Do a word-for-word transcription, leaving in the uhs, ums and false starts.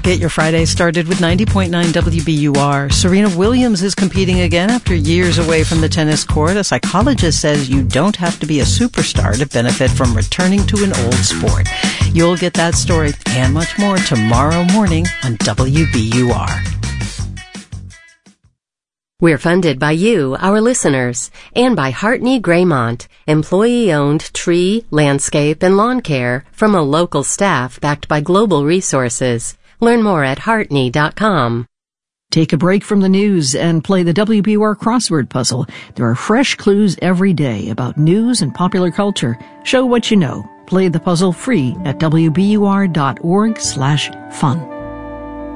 Get your Friday started with ninety point nine W B U R. Serena Williams is competing again after years away from the tennis court. A psychologist says you don't have to be a superstar to benefit from returning to an old sport. You'll get that story and much more tomorrow morning on W B U R. We're funded by you, our listeners, and by Hartney Graymont, employee-owned tree, landscape, and lawn care from a local staff backed by global resources. Learn more at hartney dot com. Take a break from the news and play the W B U R crossword puzzle. There are fresh clues every day about news and popular culture. Show what you know. Play the puzzle free at W B U R dot org slash fun.